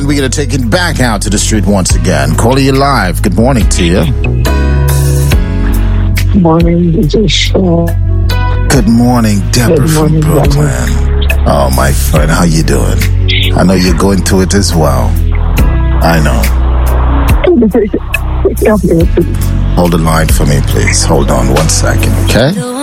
we're going to take it back out to the street once again. Calling you live. Good morning to you. Good morning, DJ Shaw. Good morning, Deborah from Brooklyn. Oh, my friend, how you doing? I know you're going through it as well. I know. Hold the line for me, please. Hold on 1 second, okay?